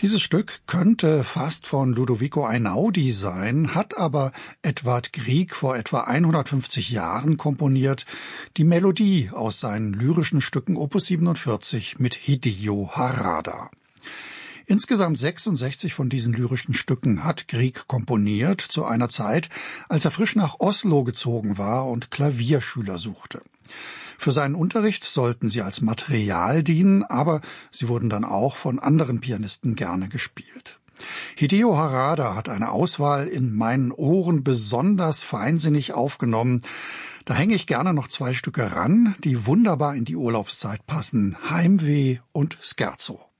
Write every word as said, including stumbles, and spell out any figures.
Dieses Stück könnte fast von Ludovico Einaudi sein, hat aber Edvard Grieg vor etwa hundertfünfzig Jahren komponiert, die Melodie aus seinen lyrischen Stücken Opus siebenundvierzig mit Hideo Harada. Insgesamt sechsundsechzig von diesen lyrischen Stücken hat Grieg komponiert, zu einer Zeit, als er frisch nach Oslo gezogen war und Klavierschüler suchte. Für seinen Unterricht sollten sie als Material dienen, aber sie wurden dann auch von anderen Pianisten gerne gespielt. Hideo Harada hat eine Auswahl in meinen Ohren besonders feinsinnig aufgenommen. Da hänge ich gerne noch zwei Stücke ran, die wunderbar in die Urlaubszeit passen: Heimweh und Scherzo.